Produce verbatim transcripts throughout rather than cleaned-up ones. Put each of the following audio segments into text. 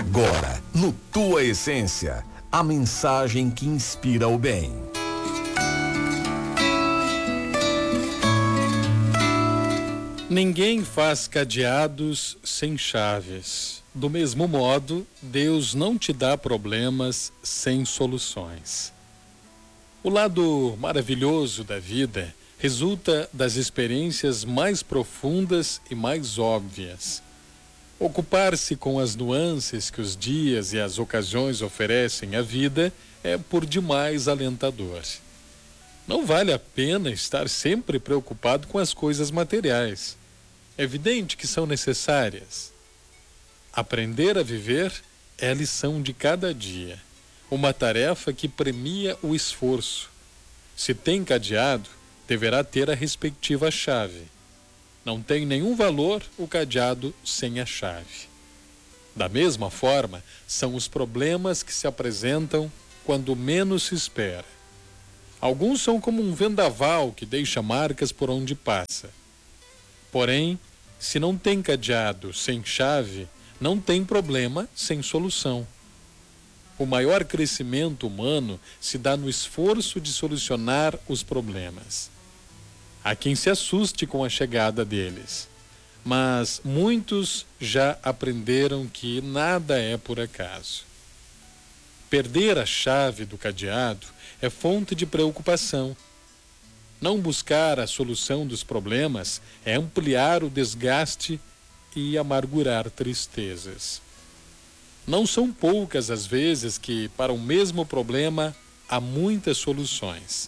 Agora, no Tua Essência, a mensagem que inspira o bem. Ninguém faz cadeados sem chaves. Do mesmo modo, Deus não te dá problemas sem soluções. O lado maravilhoso da vida resulta das experiências mais profundas e mais óbvias. Ocupar-se com as nuances que os dias e as ocasiões oferecem à vida é por demais alentador. Não vale a pena estar sempre preocupado com as coisas materiais. É evidente que são necessárias. Aprender a viver é a lição de cada dia, uma tarefa que premia o esforço. Se tem cadeado, deverá ter a respectiva chave. Não tem nenhum valor o cadeado sem a chave. Da mesma forma, são os problemas que se apresentam quando menos se espera. Alguns são como um vendaval que deixa marcas por onde passa. Porém, se não tem cadeado sem chave, não tem problema sem solução. O maior crescimento humano se dá no esforço de solucionar os problemas. Há quem se assuste com a chegada deles, mas muitos já aprenderam que nada é por acaso. Perder a chave do cadeado é fonte de preocupação. Não buscar a solução dos problemas é ampliar o desgaste e amargurar tristezas. Não são poucas as vezes que, para o mesmo problema, há muitas soluções.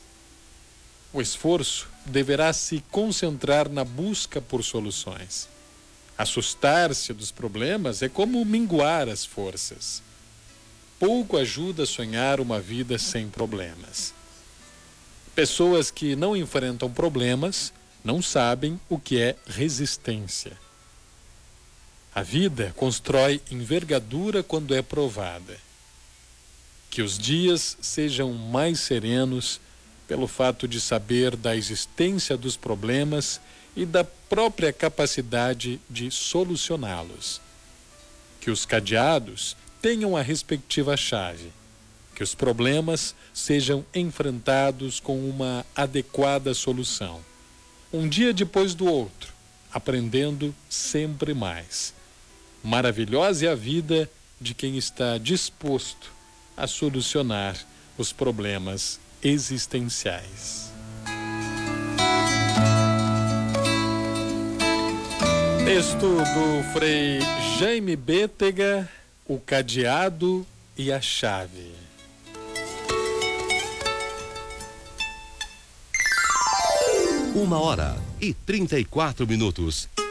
O esforço deverá se concentrar na busca por soluções. Assustar-se dos problemas é como minguar as forças. Pouco ajuda a sonhar uma vida sem problemas. Pessoas que não enfrentam problemas não sabem o que é resistência. A vida constrói envergadura quando é provada. Que os dias sejam mais serenos pelo fato de saber da existência dos problemas e da própria capacidade de solucioná-los. Que os cadeados tenham a respectiva chave. Que os problemas sejam enfrentados com uma adequada solução. Um dia depois do outro, aprendendo sempre mais. Maravilhosa é a vida de quem está disposto a solucionar os problemas existenciais. Texto do Frei Jaime Bétega, O Cadeado e a Chave. Uma hora e trinta e quatro minutos.